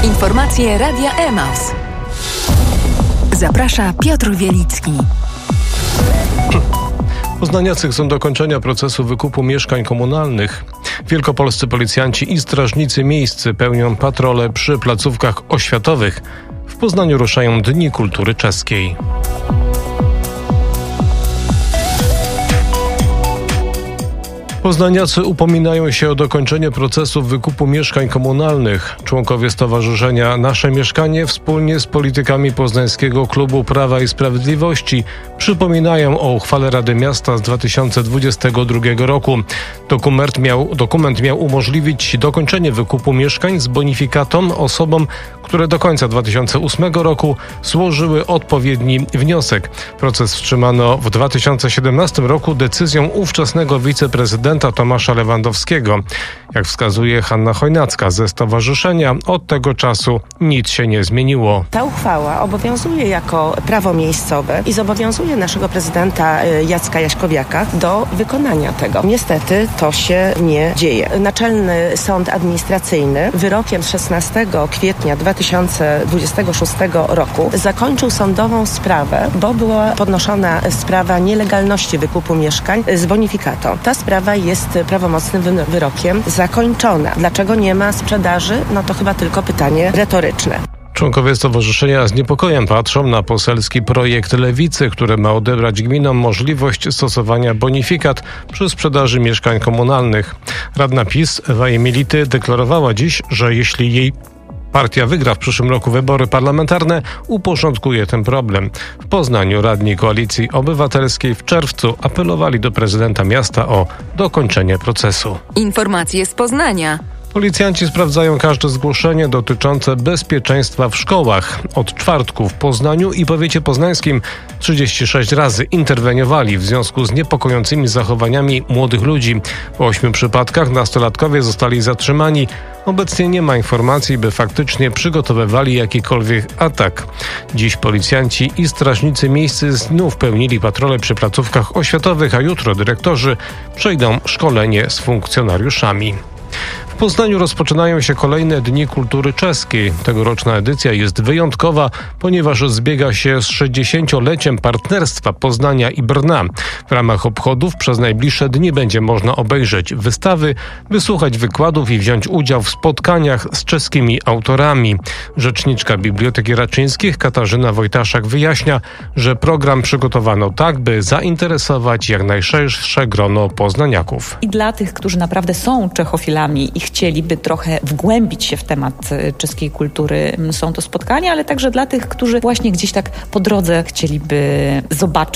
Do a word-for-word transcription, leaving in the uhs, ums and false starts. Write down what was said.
Informacje Radia Emaus. Zaprasza Piotr Wielicki. Poznaniacy chcą dokończenia procesu wykupu mieszkań komunalnych. Wielkopolscy policjanci i strażnicy miejscy pełnią patrole przy placówkach oświatowych. W Poznaniu ruszają Dni Kultury Czeskiej. Poznaniacy upominają się o dokończenie procesu wykupu mieszkań komunalnych. Członkowie Stowarzyszenia Nasze Mieszkanie wspólnie z politykami Poznańskiego Klubu Prawa i Sprawiedliwości przypominają o uchwale Rady Miasta z dwa tysiące dwudziestego drugiego roku. Dokument miał, dokument miał umożliwić dokończenie wykupu mieszkań z bonifikatą osobom, które do końca dwa tysiące ósmego roku złożyły odpowiedni wniosek. Proces wstrzymano w dwa tysiące siedemnastym roku decyzją ówczesnego wiceprezydenta Tomasza Lewandowskiego. Jak wskazuje Hanna Chojnacka ze stowarzyszenia, od tego czasu nic się nie zmieniło. Ta uchwała obowiązuje jako prawo miejscowe i zobowiązuje naszego prezydenta Jacka Jaśkowiaka do wykonania tego. Niestety to się nie dzieje. Naczelny Sąd Administracyjny wyrokiem z szesnastego kwietnia dwa tysiące dwudziestego szóstego roku zakończył sądową sprawę, bo była podnoszona sprawa nielegalności wykupu mieszkań z bonifikatą. Ta sprawa jest prawomocnym wyrokiem zakończona. Dlaczego nie ma sprzedaży? No to chyba tylko pytanie retoryczne. Członkowie stowarzyszenia z niepokojem patrzą na poselski projekt Lewicy, który ma odebrać gminom możliwość stosowania bonifikat przy sprzedaży mieszkań komunalnych. Radna PiS Ewa Emility deklarowała dziś, że jeśli jej partia wygra w przyszłym roku wybory parlamentarne, uporządkuje ten problem. W Poznaniu radni Koalicji Obywatelskiej w czerwcu apelowali do prezydenta miasta o dokończenie procesu. Informacje z Poznania. Policjanci sprawdzają każde zgłoszenie dotyczące bezpieczeństwa w szkołach. Od czwartku w Poznaniu i powiecie poznańskim trzydzieści sześć razy interweniowali w związku z niepokojącymi zachowaniami młodych ludzi. W ośmiu przypadkach nastolatkowie zostali zatrzymani. Obecnie nie ma informacji, by faktycznie przygotowywali jakikolwiek atak. Dziś policjanci i strażnicy miejscy znów pełnili patrole przy placówkach oświatowych, a jutro dyrektorzy przejdą szkolenie z funkcjonariuszami. W Poznaniu rozpoczynają się kolejne Dni Kultury Czeskiej. Tegoroczna edycja jest wyjątkowa, ponieważ zbiega się z sześćdziesięcioleciem partnerstwa Poznania i Brna. W ramach obchodów przez najbliższe dni będzie można obejrzeć wystawy, wysłuchać wykładów i wziąć udział w spotkaniach z czeskimi autorami. Rzeczniczka Biblioteki Raczyńskich Katarzyna Wojtaszak wyjaśnia, że program przygotowano tak, by zainteresować jak najszersze grono poznaniaków. I dla tych, którzy naprawdę są czechofilami i chcieliby trochę wgłębić się w temat czeskiej kultury, są to spotkania, ale także dla tych, którzy właśnie gdzieś tak po drodze chcieliby zobaczyć